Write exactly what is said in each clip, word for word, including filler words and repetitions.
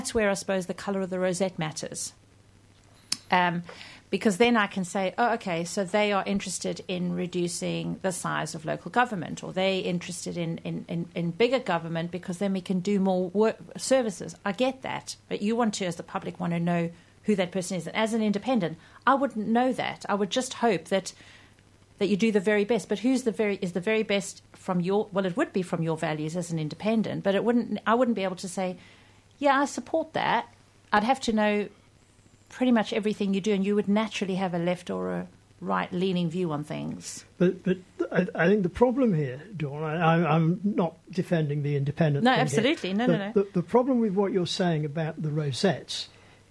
that's where I suppose the colour of the rosette matters. Um, because then I can say, oh, okay, so they are interested in reducing the size of local government, or they're interested in, in, in, in bigger government because then we can do more work, services. I get that. But you want to, as the public, want to know who that person is. And as an independent, I wouldn't know that. I would just hope that that you do the very best. But who's the very is the very best from your, well, it would be from your values as an independent, but it wouldn't. I wouldn't be able to say, yeah, I support that. I'd have to know pretty much everything you do, and you would naturally have a left or a right-leaning view on things. But but I, I think the problem here, Dawn, I, I'm not defending the independent. No, thing absolutely, here. no, the, no, no. The, the problem with what you're saying about the rosettes,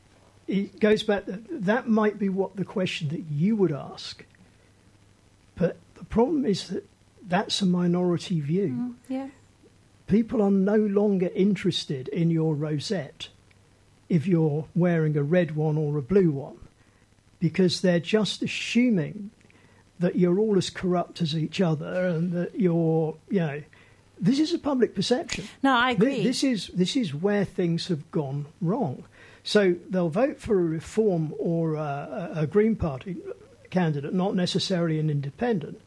it goes back. That might be what the question that you would ask, but the problem is that that's a minority view. Mm, yeah. People are no longer interested in your rosette if you're wearing a red one or a blue one, because they're just assuming that you're all as corrupt as each other and that you're, you know, this is a public perception. No, I agree. This is, this is where things have gone wrong. So they'll vote for a Reform or a, a Green Party candidate, not necessarily an independent.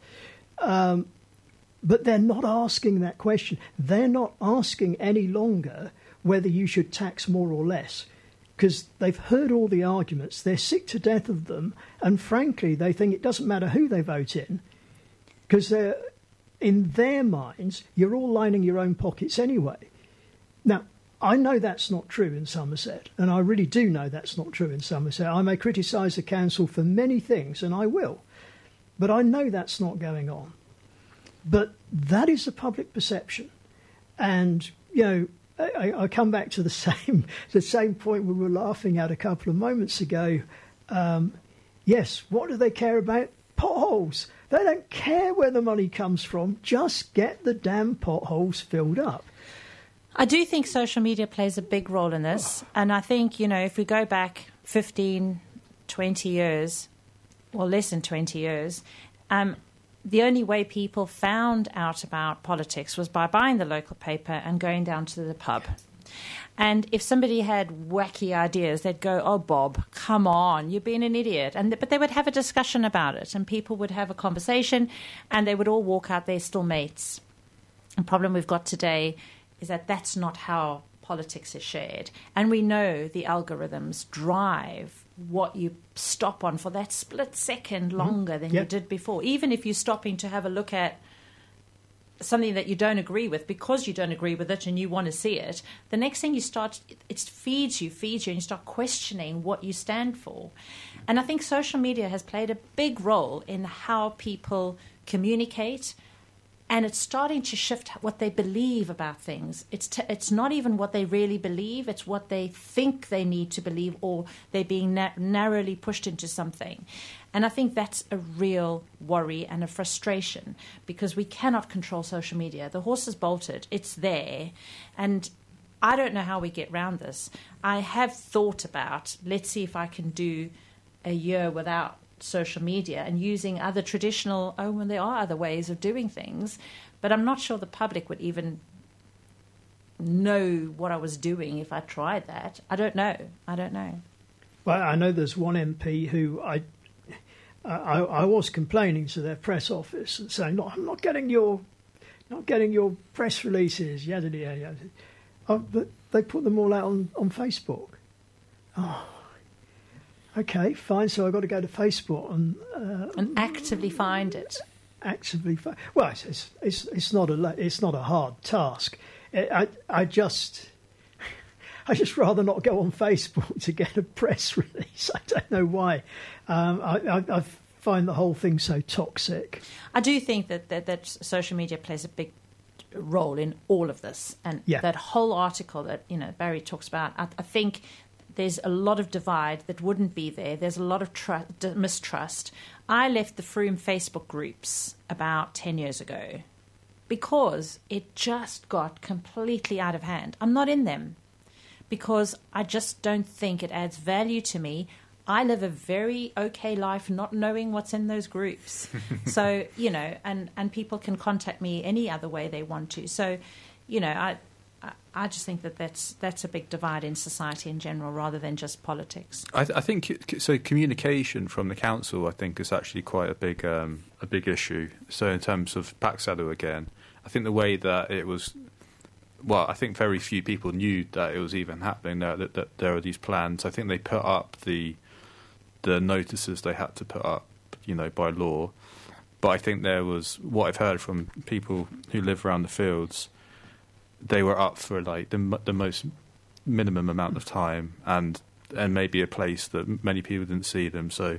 Um, but they're not asking that question. They're not asking any longer whether you should tax more or less, because they've heard all the arguments, they're sick to death of them, and frankly, they think it doesn't matter who they vote in, because in their minds, you're all lining your own pockets anyway. Now, I know that's not true in Somerset, and I really do know that's not true in Somerset. I may criticise the council for many things, and I will, but I know that's not going on. But that is the public perception. And, you know, I, I come back to the same the same point we were laughing at a couple of moments ago. Um, yes, what do they care about? Potholes. They don't care where the money comes from. Just get the damn potholes filled up. I do think social media plays a big role in this. And I think, you know, if we go back fifteen, twenty years, or less than twenty years, um, the only way people found out about politics was by buying the local paper and going down to the pub. And if somebody had wacky ideas, they'd go, oh, Bob, come on, you're being an idiot. And But they would have a discussion about it, and people would have a conversation, and they would all walk out there still mates. The problem we've got today is that that's not how politics is shared. And we know the algorithms drive what you stop on for that split second longer than yep. you did before. Even if you're stopping to have a look at something that you don't agree with, because you don't agree with it and you want to see it, the next thing you start, it feeds you, feeds you, and you start questioning what you stand for. And I think social media has played a big role in how people communicate, and it's starting to shift what they believe about things. It's t- it's not even what they really believe. It's what they think they need to believe, or they're being na- narrowly pushed into something. And I think that's a real worry and a frustration, because we cannot control social media. The horse is bolted. It's there. And I don't know how we get around this. I have thought about, let's see if I can do a year without social media and using other traditional, oh, well, there are other ways of doing things, but I'm not sure the public would even know what I was doing if I tried that. I don't know. I don't know. Well, I know there's one M P who I I, I was complaining to their press office and saying, no, I'm not getting your not getting your press releases, yada, yada, yada. Oh, but they put them all out on, on Facebook. Oh, okay, fine. So I've got to go to Facebook and uh, and actively find it. Actively find. Well, it's it's it's, it's not a it's not a hard task. I I just I just rather not go on Facebook to get a press release. I don't know why. Um, I, I I find the whole thing so toxic. I do think that that, that social media plays a big role in all of this, and yeah. that whole article that you know Barry talks about. I, I think there's a lot of divide that wouldn't be there. There's a lot of tr- mistrust. I left the Froome Facebook groups about ten years ago because it just got completely out of hand. I'm not in them because I just don't think it adds value to me. I live a very okay life not knowing what's in those groups. So, you know, and, and people can contact me any other way they want to. So, you know, I I just think that that's that's a big divide in society in general, rather than just politics. I, th- I think so. Communication from the council, I think, is actually quite a big um, a big issue. So in terms of Paxado again, I think the way that it was, well, I think very few people knew that it was even happening. That, that, that there are these plans. I think they put up the the notices they had to put up, you know, by law. But I think there was, what I've heard from people who live around the fields, they were up for like the the most minimum amount of time, and and maybe a place that many people didn't see them. So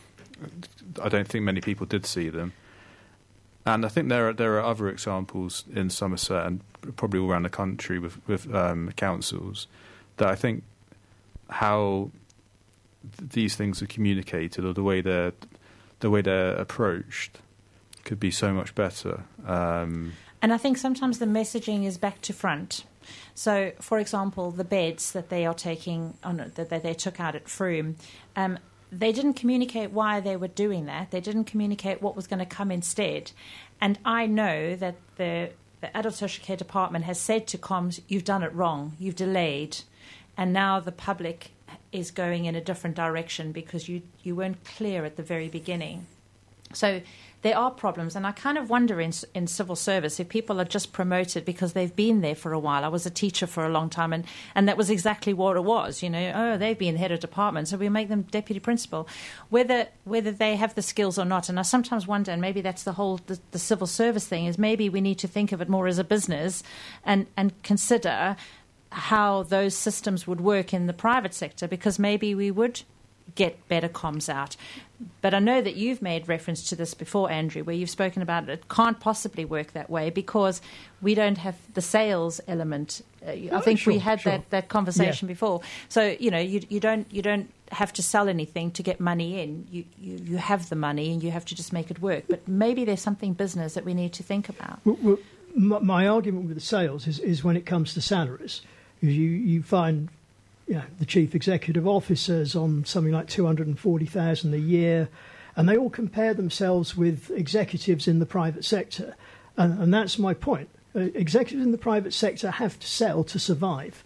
I don't think many people did see them. And I think there are there are other examples in Somerset and probably all around the country with with um, councils that I think how th- these things are communicated, or the way they're the way they're approached, could be so much better. Um, And I think sometimes the messaging is back to front. So, for example, the beds that they are taking on that they, they took out at Frome, um, they didn't communicate why they were doing that. They didn't communicate what was going to come instead. And I know that the, the Adult Social Care Department has said to Coms, "You've done it wrong. You've delayed," and now the public is going in a different direction because you you weren't clear at the very beginning. So there are problems, and I kind of wonder in in civil service if people are just promoted because they've been there for a while. I was a teacher for a long time, and, and that was exactly what it was. You know, oh, they've been head of department, so we make them deputy principal, whether whether they have the skills or not. And I sometimes wonder, and maybe that's the whole the, the civil service thing, is maybe we need to think of it more as a business and and consider how those systems would work in the private sector, because maybe we would get better comms out. But I know that you've made reference to this before, Andrew, where you've spoken about it. It can't possibly work that way because we don't have the sales element. Uh, I oh, think sure, we had sure. that, that conversation Yeah. before. So, you know, you, you don't you don't have to sell anything to get money in. You, you, you have the money and you have to just make it work. But maybe there's something business that we need to think about. Well, well, my, my argument with the sales is, is when it comes to salaries. You, you find you know, the chief executive officers on something like two hundred forty thousand dollars a year, and they all compare themselves with executives in the private sector. And, and that's my point. Uh, executives in the private sector have to sell to survive.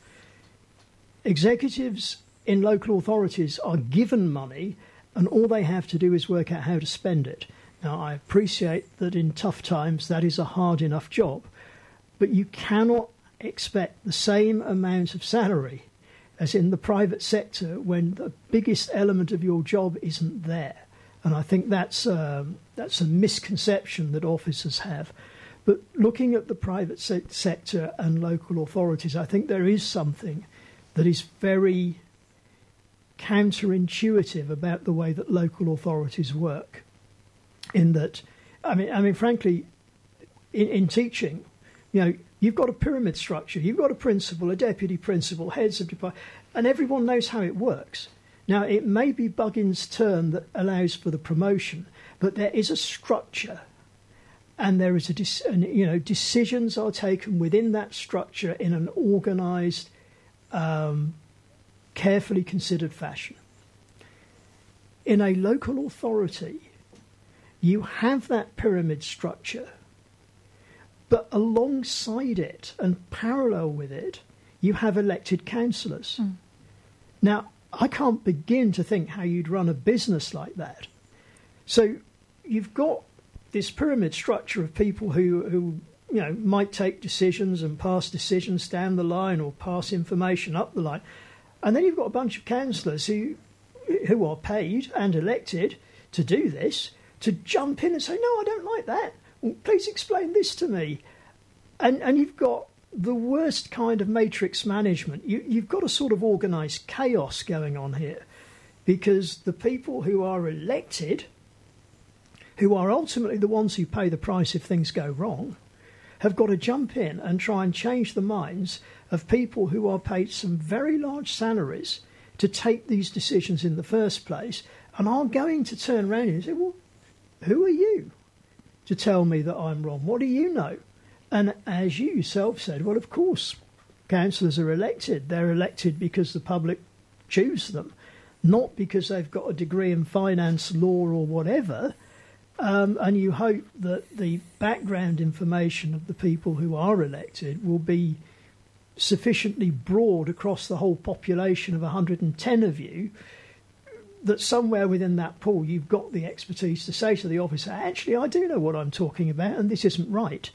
Executives in local authorities are given money, and all they have to do is work out how to spend it. Now, I appreciate that in tough times that is a hard enough job, but you cannot expect the same amount of salary as in the private sector when the biggest element of your job isn't there. And I think that's um, that's a misconception that officers have. But looking at the private se- sector and local authorities, I think there is something that is very counterintuitive about the way that local authorities work. In that, I mean, I mean, frankly, in, in teaching, you know, you've got a pyramid structure. You've got a principal, a deputy principal, heads of department, and everyone knows how it works. Now, it may be Buggin's term that allows for the promotion, but there is a structure, and there is a dis- and, you know decisions are taken within that structure in an organised, um, carefully considered fashion. In a local authority, you have that pyramid structure. But alongside it and parallel with it, you have elected councillors. Mm. Now, I can't begin to think how you'd run a business like that. So you've got this pyramid structure of people who, who you know, might take decisions and pass decisions down the line or pass information up the line. And then you've got a bunch of councillors who, who are paid and elected to do this, to jump in and say, no, I don't like that. Well, please explain this to me. And and you've got the worst kind of matrix management. You, you've got a sort of organised chaos going on here, because the people who are elected, who are ultimately the ones who pay the price if things go wrong, have got to jump in and try and change the minds of people who are paid some very large salaries to take these decisions in the first place, and are going to turn around and say, well, who are you to tell me that I'm wrong? What do you know? And as you yourself said, well, of course, councillors are elected. They're elected because the public choose them, not because they've got a degree in finance, law or whatever. Um, and you hope that the background information of the people who are elected will be sufficiently broad across the whole population of one hundred ten of you that somewhere within that pool you've got the expertise to say to the officer, actually, I do know what I'm talking about and this isn't right.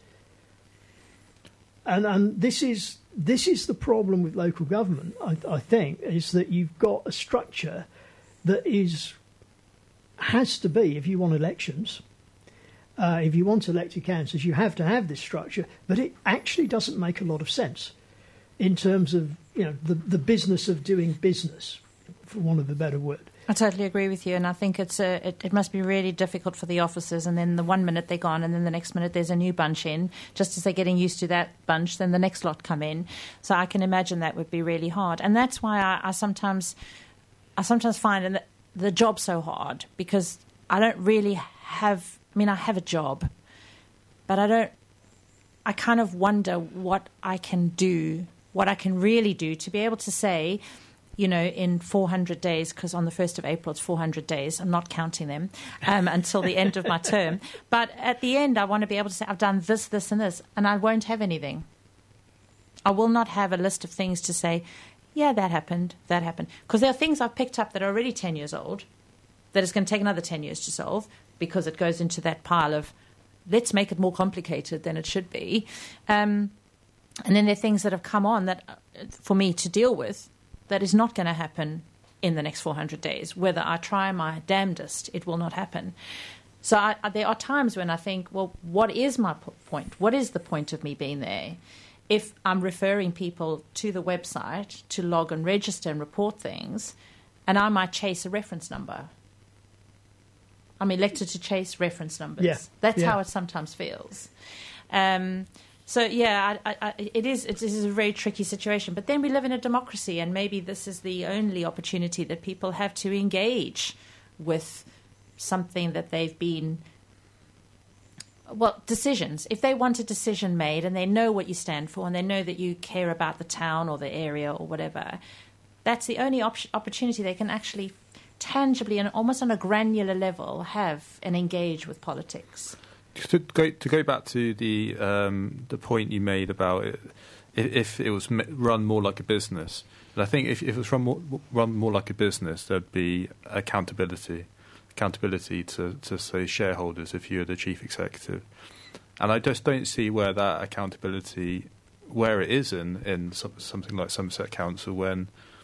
And and this is this is the problem with local government, I, I think, is that you've got a structure that is has to be, if you want elections, uh, if you want elected councillors, you have to have this structure, but it actually doesn't make a lot of sense in terms of, you know, the, the business of doing business, for want of a better word. I totally agree with you, and I think it's a, it, it must be really difficult for the officers, and then the one minute they're gone, and then the next minute there's a new bunch in. Just as they're getting used to that bunch, then the next lot come in. So I can imagine that would be really hard. And that's why I, I sometimes I sometimes find the, the job so hard, because I don't really have, I mean, I have a job, but I don't, I kind of wonder what I can do, what I can really do to be able to say, you know, in four hundred days, because on the first of April it's four hundred days. I'm not counting them um, until the end of my term. But at the end, I want to be able to say, I've done this, this, and this, and I won't have anything. I will not have a list of things to say, yeah, that happened, that happened. Because there are things I've picked up that are already ten years old that it's going to take another ten years to solve, because it goes into that pile of, let's make it more complicated than it should be. Um, and then there are things that have come on that, uh, for me to deal with, that is not going to happen in the next four hundred days. Whether I try my damnedest, it will not happen. So I, I, there are times when I think, well, what is my p- point? What is the point of me being there? If I'm referring people to the website to log and register and report things, and I might chase a reference number. I'm elected to chase reference numbers. Yeah. That's yeah. how it sometimes feels. Um So, yeah, I, I, it is it is a very tricky situation. But then we live in a democracy, and maybe this is the only opportunity that people have to engage with something that they've been, well, decisions. If they want a decision made and they know what you stand for and they know that you care about the town or the area or whatever, that's the only op- opportunity they can actually tangibly and almost on a granular level have and engage with politics. To go to go back to the um, the point you made about it, if it was run more like a business, and I think if, if it was run more, run more like a business, there'd be accountability, accountability to, to say shareholders if you're the chief executive, and I just don't see where that accountability, where it is in in something like Somerset Council, when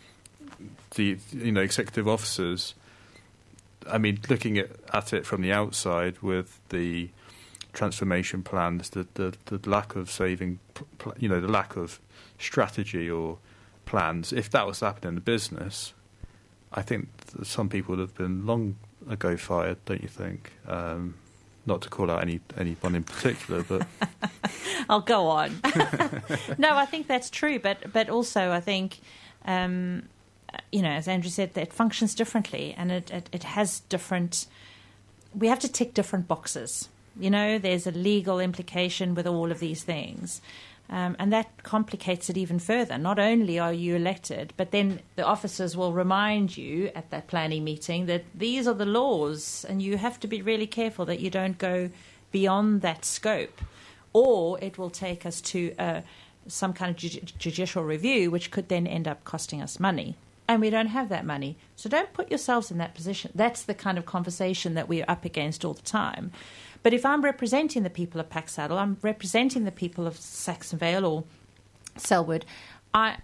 the you know executive officers, I mean, looking at, at it from the outside with the transformation plans, the, the the lack of saving, you know, the lack of strategy or plans. If that was happening in the business, I think that some people would have been long ago fired. Don't you think? Um, not to call out any anyone in particular, but I'll go on. No, I think that's true, but but also I think, um, you know, as Andrew said, that it functions differently, and it, it it has different. We have to tick different boxes. You know, there's a legal implication with all of these things. Um, and that complicates it even further. Not only are you elected, but then the officers will remind you at that planning meeting that these are the laws, and you have to be really careful that you don't go beyond that scope, or it will take us to uh, some kind of ju- judicial review, which could then end up costing us money. And we don't have that money. So don't put yourselves in that position. That's the kind of conversation that we're up against all the time. But if I'm representing the people of Packsaddle, I'm representing the people of Saxonvale or Selwood, I,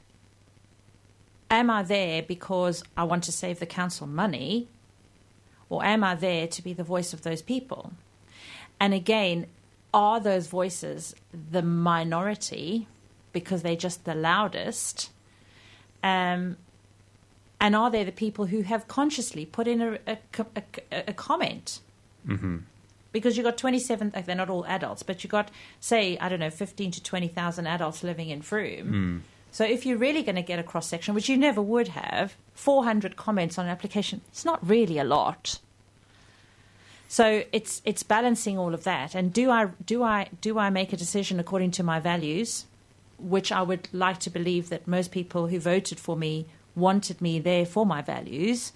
am I there because I want to save the council money, or am I there to be the voice of those people? And again, are those voices the minority because they're just the loudest? Um, and are they the people who have consciously put in a, a, a, a comment? Mm-hmm. Because you've got twenty-seven, they're not all adults, but you've got, say, I don't know, fifteen to twenty thousand adults living in Frome. Mm. So if you're really going to get a cross-section, which you never would have, four hundred comments on an application, it's not really a lot. So it's it's balancing all of that. And do I do I do I make a decision according to my values, which I would like to believe that most people who voted for me wanted me there for my values,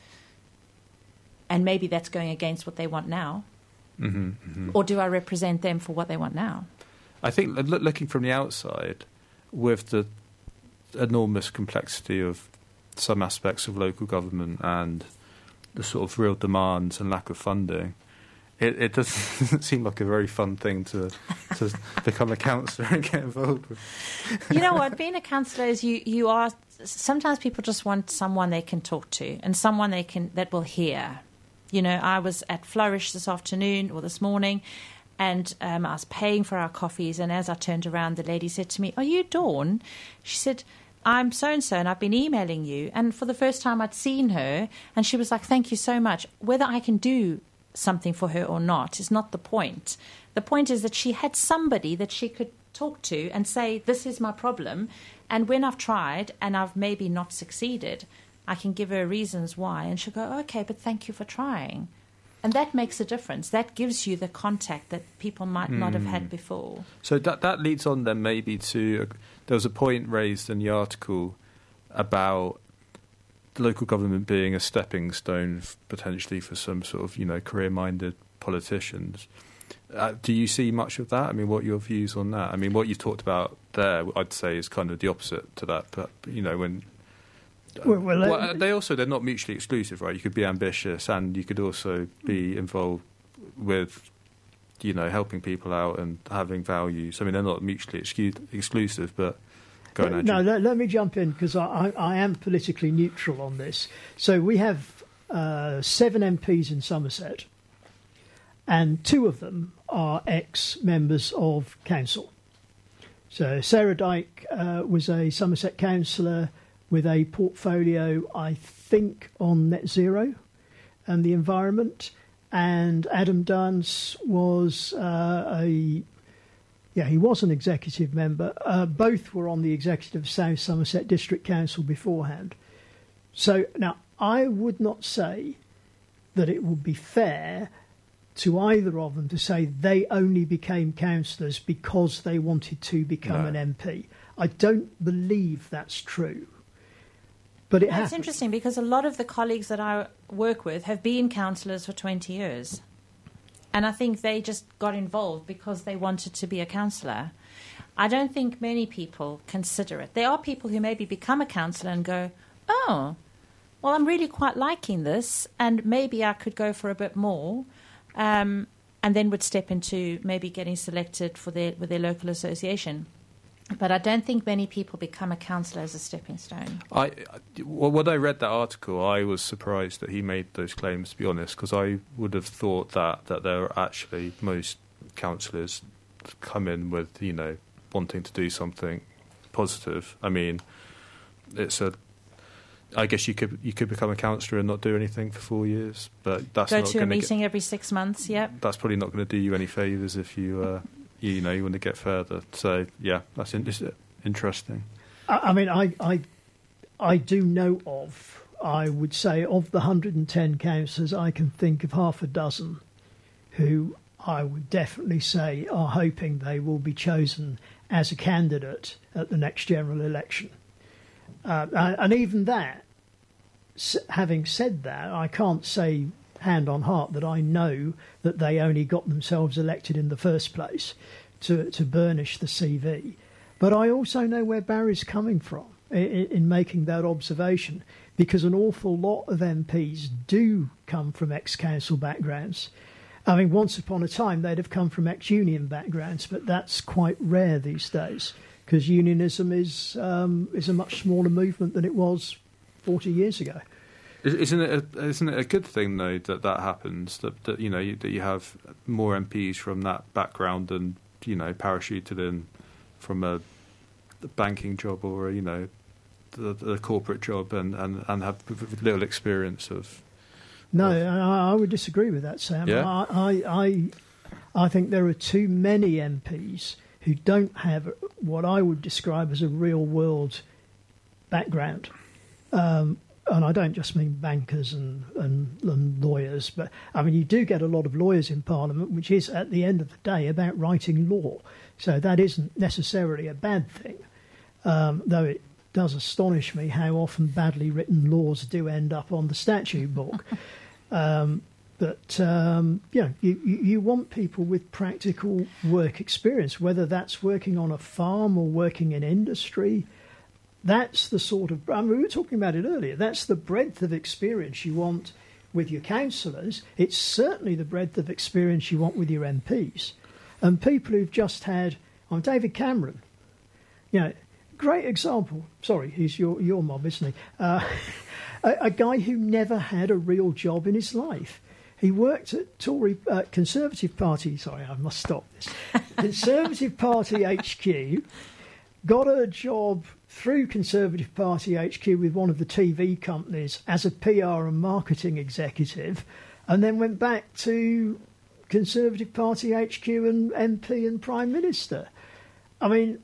and maybe that's going against what they want now. Mm-hmm, mm-hmm. Or do I represent them for what they want now? I think looking from the outside, with the enormous complexity of some aspects of local government and the sort of real demands and lack of funding, it, it doesn't seem like a very fun thing to to become a councillor and get involved with. You know what? Being a councillor is you, you are. Sometimes people just want someone they can talk to and someone they can that will hear. You know, I was at Flourish this afternoon or this morning, and um, I was paying for our coffees. And as I turned around, the lady said to me, "Are you Dawn?" She said, "I'm so-and-so, and I've been emailing you." And for the first time I'd seen her, and she was like, "Thank you so much." Whether I can do something for her or not is not the point. The point is that she had somebody that she could talk to and say, "This is my problem." And when I've tried and I've maybe not succeeded, I can give her reasons why. And she'll go, "Okay, but thank you for trying." And that makes a difference. That gives you the contact that people might mm. not have had before. So that that leads on then maybe to... There was a point raised in the article about the local government being a stepping stone f- potentially for some sort of, you know, career-minded politicians. Uh, do you see much of that? I mean, what are your views on that? I mean, what you talked about there, I'd say, is kind of the opposite to that. But, you know, when... Uh, well, well, well uh, they also, they're not mutually exclusive, right? You could be ambitious and you could also be involved with... you know, helping people out and having values. I mean, they're not mutually excu- exclusive, but go on, No, let, let me jump in because I, I, I am politically neutral on this. So we have uh, seven M Ps in Somerset, and two of them are ex-members of council. So Sarah Dyke uh, was a Somerset councillor with a portfolio, I think, on net zero and the environment. And Adam Duns was uh, a, yeah, he was an executive member. Uh, both were on the executive of South Somerset District Council beforehand. So now I would not say that it would be fair to either of them to say they only became councillors because they wanted to become no. an M P. I don't believe that's true. But it That's interesting because a lot of the colleagues that I work with have been councillors for twenty years. And I think they just got involved because they wanted to be a councillor. I don't think many people consider it. There are people who maybe become a councillor and go, "Oh, well, I'm really quite liking this and maybe I could go for a bit more." Um, and then would step into maybe getting selected for their, with their local association. But I don't think many people become a councillor as a stepping stone. I, well, when I read that article, I was surprised that he made those claims, to be honest, because I would have thought that, that there are actually most councillors come in with, you know, wanting to do something positive. I mean, it's a... I guess you could you could become a councillor and not do anything for four years, but that's Go not to a meeting get, every six months, yep. That's probably not going to do you any favours if you... Uh, you know, you want to get further. So, yeah, that's in- interesting. I mean, I, I, I do know of, I would say, of the one hundred ten councillors, I can think of half a dozen who I would definitely say are hoping they will be chosen as a candidate at the next general election. Uh, and even that, having said that, I can't say hand on heart that I know that they only got themselves elected in the first place to to burnish the C V. But I also know where Barry's coming from in, in making that observation, because an awful lot of M Ps do come from ex-council backgrounds. I mean, once upon a time they'd have come from ex-union backgrounds, but that's quite rare these days because unionism is um, is a much smaller movement than it was forty years ago. Isn't it a, isn't it a good thing though that that happens, that, that you know you, that you have more M Ps from that background and, you know, parachuted in from a, a banking job or a, you know, the, the corporate job and, and, and have little experience of. No, of I, I would disagree with that, Sam. Yeah? I, I I I think there are too many M Ps who don't have what I would describe as a real world background. Um, And I don't just mean bankers and, and, and lawyers, but I mean, you do get a lot of lawyers in Parliament, which is at the end of the day about writing law. So that isn't necessarily a bad thing, um, though it does astonish me how often badly written laws do end up on the statute book. um, but, um, you know, you, you, you want people with practical work experience, whether that's working on a farm or working in industry. That's the sort of, I mean, we were talking about it earlier, that's the breadth of experience you want with your councillors. It's certainly the breadth of experience you want with your M Ps. And people who've just had, I'm David Cameron, you know, great example. Sorry, he's your, your mob, isn't he? Uh, a, a guy who never had a real job in his life. He worked at Tory uh, Conservative Party, sorry, I must stop this, Conservative Party H Q, got a job through Conservative Party H Q with one of the T V companies as a P R and marketing executive, and then went back to Conservative Party H Q and M P and Prime Minister. I mean,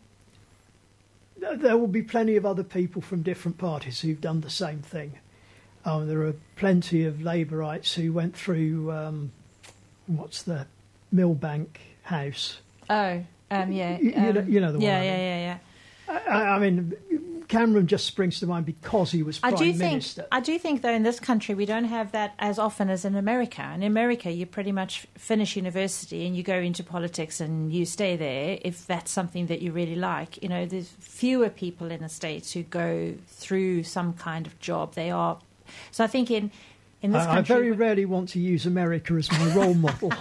there will be plenty of other people from different parties who've done the same thing. Um, there are plenty of Labourites who went through, um, what's the Millbank House? Oh, um, yeah. You, um, you, know, you know the yeah, one. Yeah, I mean. yeah, yeah, I, I mean, Cameron just springs to mind because he was Prime I do Minister. Think, I do think, though, in this country we don't have that as often as in America. In America, you pretty much finish university and you go into politics and you stay there if that's something that you really like. You know, there's fewer people in the States who go through some kind of job. They are... So I think in, in this I, country... I very rarely want to use America as my role model.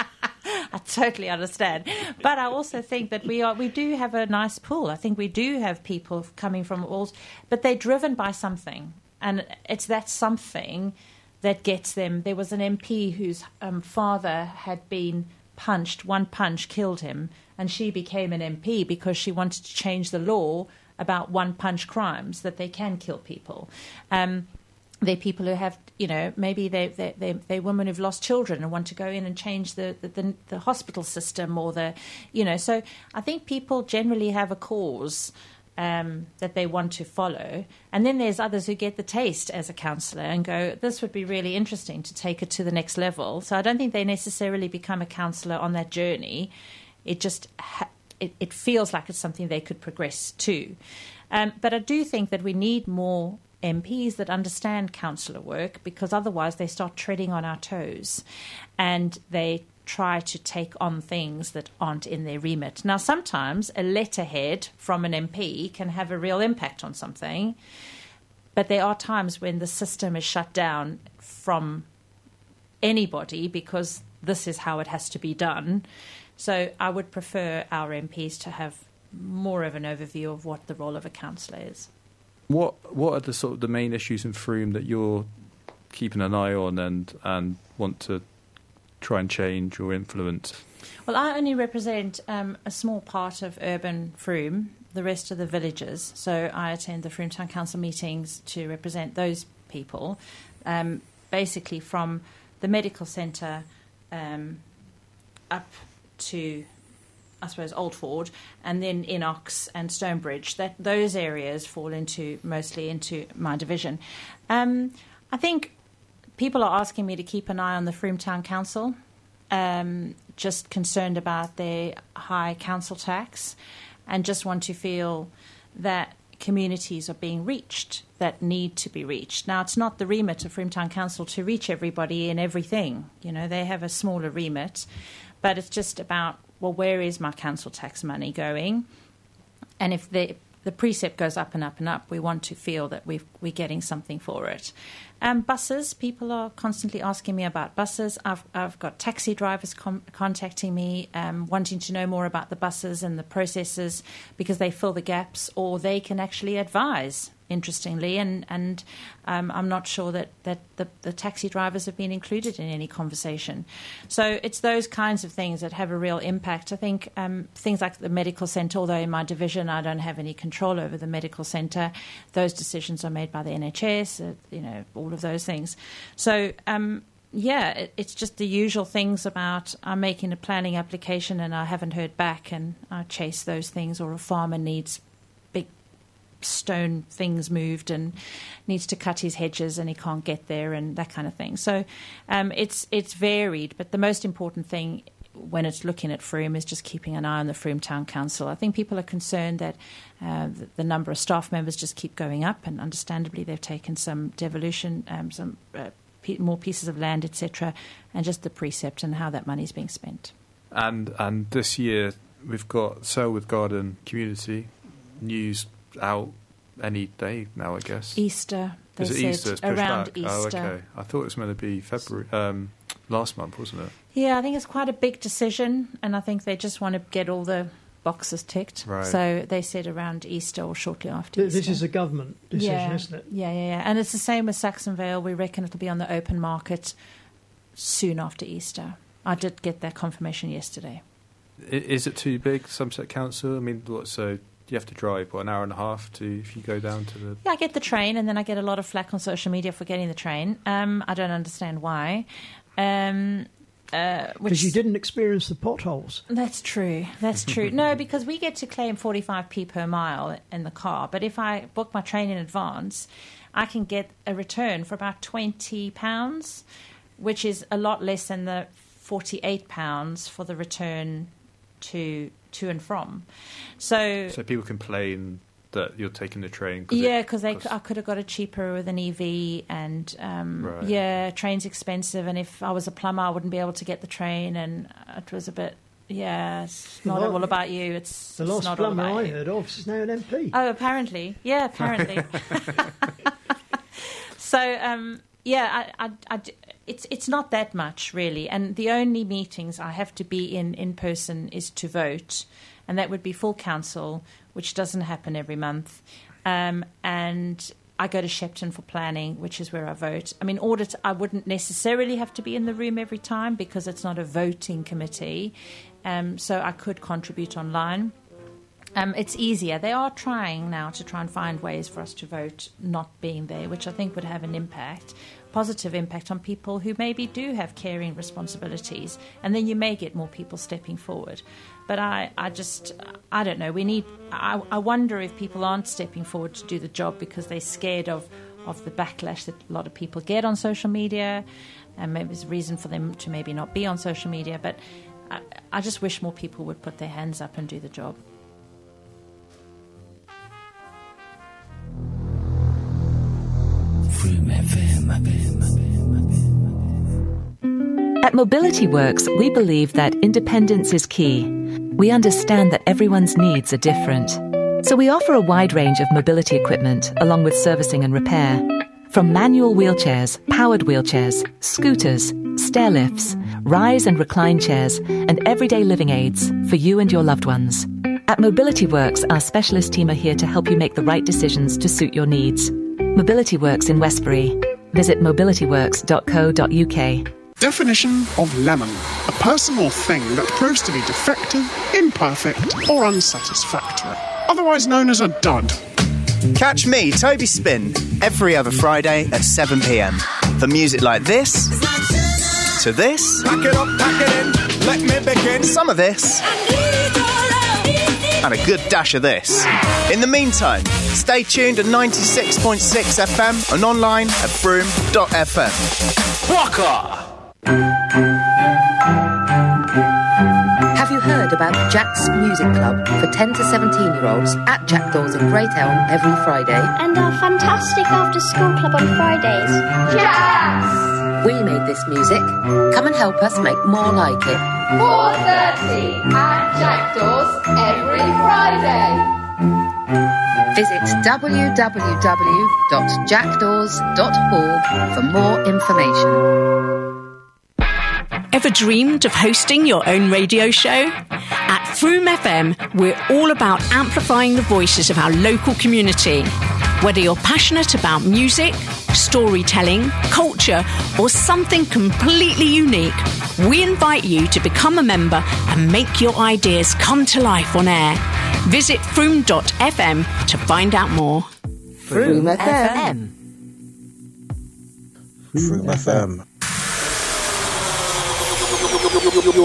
I totally understand. But I also think that we are we do have a nice pool. I think we do have people coming from all... But they're driven by something. And it's that something that gets them... There was an M P whose um, father had been punched. One punch killed him. And she became an M P because she wanted to change the law about one-punch crimes, that they can kill people. Um They're people who have, you know, maybe they they they they're women who've lost children and want to go in and change the, the, the, the hospital system or the, you know. So I think people generally have a cause um, that they want to follow. And then there's others who get the taste as a councillor and go, this would be really interesting to take it to the next level. So I don't think they necessarily become a councillor on that journey. It just ha- it, it feels like it's something they could progress to. Um, but I do think that we need more M Ps that understand councillor work, because otherwise they start treading on our toes and they try to take on things that aren't in their remit. Now, sometimes a letterhead from an M P can have a real impact on something, but there are times when the system is shut down from anybody because this is how it has to be done. So I would prefer our M Ps to have more of an overview of what the role of a councillor is. What what are the sort of the main issues in Frome that you're keeping an eye on and, and want to try and change or influence? Well, I only represent um, a small part of urban Frome, the rest of the villages. So I attend the Frome Town Council meetings to represent those people, um, basically from the medical centre um, up to, I suppose, Old Ford, and then Inox and Stonebridge. That those areas fall into mostly into my division. Um, I think people are asking me to keep an eye on the Frome Town Council, um, just concerned about their high council tax, and just want to feel that communities are being reached that need to be reached. Now, it's not the remit of Frome Town Council to reach everybody in everything. You know, they have a smaller remit, but it's just about, well, where is my council tax money going? And if the the precept goes up and up and up, we want to feel that we've, we're getting something for it. Um, buses, people are constantly asking me about buses. I've, I've got taxi drivers com- contacting me, um, wanting to know more about the buses and the processes because they fill the gaps, or they can actually advise, interestingly. And, and um, I'm not sure that, that the, the taxi drivers have been included in any conversation. So it's those kinds of things that have a real impact. I think um, things like the medical centre, although in my division I don't have any control over the medical centre, those decisions are made by the N H S, uh, you know, all of those things. So, um, yeah, it, it's just the usual things about I'm making a planning application and I haven't heard back, and I chase those things, or a farmer needs big stone things moved and needs to cut his hedges and he can't get there, and that kind of thing. So um, it's it's varied, but the most important thing when it's looking at Frome is just keeping an eye on the Frome Town Council. I think people are concerned that uh, the, the number of staff members just keep going up, and understandably they've taken some devolution, um, some uh, pe- more pieces of land, et cetera, and just the precept and how that money is being spent. And and this year we've got Selwood Garden Community News out any day now, I guess. Easter. They Is it said Easter? It's pushed around back? Easter. Oh, okay. I thought it was meant to be February, um, last month, wasn't it? Yeah, I think it's quite a big decision, and I think they just want to get all the boxes ticked. Right. So they said around Easter or shortly after Th- Easter. This is a government decision, yeah. isn't it? Yeah, yeah, yeah. And it's the same with Saxonvale. We reckon it'll be on the open market soon after Easter. I did get that confirmation yesterday. I- Is it too big, Somerset Council? I mean, what, so you have to drive, what, an hour and a half to if you go down to the... Yeah, I get the train, and then I get a lot of flack on social media for getting the train. Um, I don't understand why. Um, uh, which Because you didn't experience the potholes. That's true. That's true. No, because we get to claim forty-five p per mile in the car. But if I book my train in advance, I can get a return for about twenty pounds, which is a lot less than the forty-eight pounds for the return to to and from. So, So people complain that you're taking the train. Cause yeah, it because I costs- could have got it cheaper with an E V, and um, Right. yeah, train's expensive, and if I was a plumber, I wouldn't be able to get the train, and it was a bit, yeah, it's The not la- all about you. It's, The it's last not all plumber about I you. heard of is now an M P. Oh, apparently, yeah, apparently. So, um, yeah, I, I, I d- it's it's not that much really, and the only meetings I have to be in in person is to vote, and that would be full council, which doesn't happen every month, um, and I go to Shepton for planning, which is where I vote. I mean, audit, I wouldn't necessarily have to be in the room every time because it's not a voting committee, um, so I could contribute online. Um, it's easier. They are trying now to try and find ways for us to vote not being there, which I think would have an impact, positive impact on people who maybe do have caring responsibilities, and then you may get more people stepping forward. But I, I just, I don't know. We need. I, I wonder if people aren't stepping forward to do the job because they're scared of, of the backlash that a lot of people get on social media, and maybe there's a reason for them to maybe not be on social media. But I, I just wish more people would put their hands up and do the job. At Mobility Works, we believe that independence is key. We understand that everyone's needs are different. So we offer a wide range of mobility equipment along with servicing and repair. From manual wheelchairs, powered wheelchairs, scooters, stair lifts, rise and recline chairs, and everyday living aids for you and your loved ones. At Mobility Works, our specialist team are here to help you make the right decisions to suit your needs. Mobility Works in Westbury. Visit mobility works dot co dot uk. Definition of lemon. A person or thing that proves to be defective, imperfect, or unsatisfactory. Otherwise known as a dud. Catch me, Toby Spin, every other Friday at seven p.m. for music like this, to this, Pack it up, pack it in, let me begin. some of this, and a good dash of this. In the meantime, stay tuned at ninety-six point six F M and online at broom dot f m. Walker! Have you heard about Jack's Music Club for ten to seventeen year olds at Jackdaws in Great Elm every Friday? And our fantastic after-school club on Fridays. Yes! We made this music. Come and help us make more like it. four thirty at Jackdaws every Friday. Visit w w w dot jackdaws dot org for more information. Ever dreamed of hosting your own radio show? At Froome F M, we're all about amplifying the voices of our local community. Whether you're passionate about music, storytelling, culture, or something completely unique, we invite you to become a member and make your ideas come to life on air. Visit froome dot f m to find out more. Froome F M. Froome F M.